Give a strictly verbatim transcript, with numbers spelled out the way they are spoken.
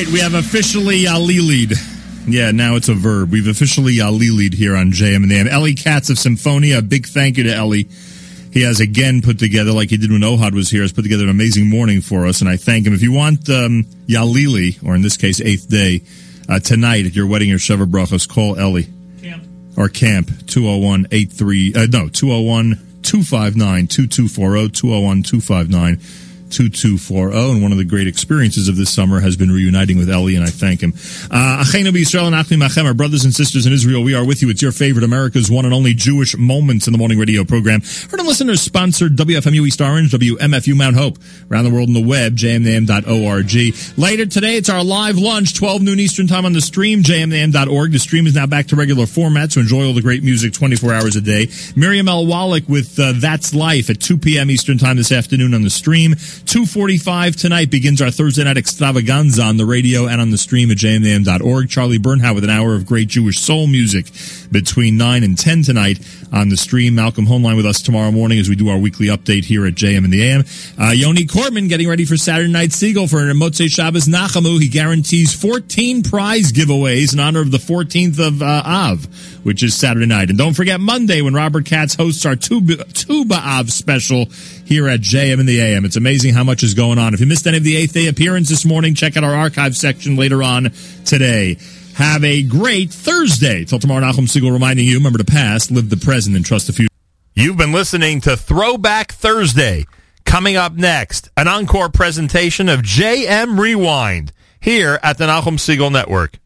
right, we have officially Yalili'd. Yeah, now it's a verb. We've officially Yalili'd here on J M and the A M. Ellie Katz of Symphonia, a big thank you to Ellie. He has again put together, like he did when Ohad was here, has put together an amazing morning for us, and I thank him. If you want um, Yalili, or in this case, Eighth Day, uh, tonight at your wedding or Sheva Brachos, call Ellie. Camp. Or Camp, two oh one eight three, uh, no, two oh one two five nine two two four oh, two oh one two five nine two two four oh, and one of the great experiences of this summer has been reuniting with Ellie, and I thank him. Uh, Achenu b'Yisrael and Achim Achem, our brothers and sisters in Israel, we are with you. It's your favorite, America's one and only Jewish Moments in the Morning radio program. Heard and listeners sponsored W F M U East Orange, W M F U Mount Hope. Around the world on the web, j m a m dot org. Later today, it's our live lunch, twelve noon Eastern time on the stream, j m a m dot org. The stream is now back to regular format, so enjoy all the great music twenty-four hours a day. Miriam L. Wallach with uh, That's Life at two p.m. Eastern time this afternoon on the stream. two forty-five tonight begins our Thursday night extravaganza on the radio and on the stream at j m a m dot org. Charlie Bernhout with an hour of great Jewish soul music between nine and ten tonight on the stream. Malcolm Homeline with us tomorrow morning as we do our weekly update here at J M and the A M. Uh, Yoni Korman getting ready for Saturday Night Seagull for Motzei Shabbos Nachamu. He guarantees fourteen prize giveaways in honor of the fourteenth of uh, Av, which is Saturday night. And don't forget Monday when Robert Katz hosts our Tuba, Tuba Av special here at J M and the A M. It's amazing how much is going on. If you missed any of the eighth day appearance this morning, check out our archive section later on today. Have a great Thursday. Till tomorrow, Nachum Segal reminding you, remember the past, live the present, and trust the future. You've been listening to Throwback Thursday. Coming up next, an encore presentation of J M Rewind here at the Nachum Segal Network.